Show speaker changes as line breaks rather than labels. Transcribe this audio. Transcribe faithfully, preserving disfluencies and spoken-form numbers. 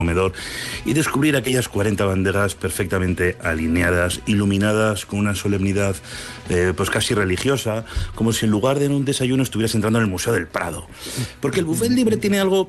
comedor y descubrir aquellas cuarenta bandejas perfectamente alineadas, iluminadas con una solemnidad eh, pues casi religiosa, como si en lugar de en un desayuno estuvieras entrando en el Museo del Prado. Porque el buffet libre tiene algo